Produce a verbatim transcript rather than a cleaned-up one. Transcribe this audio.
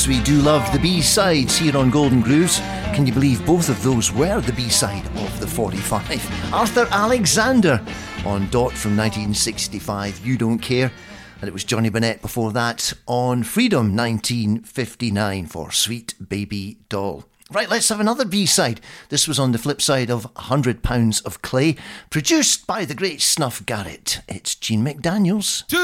Yes, we do love the B-sides here on Golden Grooves. Can you believe both of those were the B-side of the forty-five? Arthur Alexander on Dot from nineteen sixty-five, You Don't Care. And it was Johnny Bennett before that on Freedom nineteen fifty-nine for Sweet Baby Doll. Right, let's have another B-side. This was on the flip side of one hundred pounds of Clay, produced by the great Snuff Garrett. It's Gene McDaniels.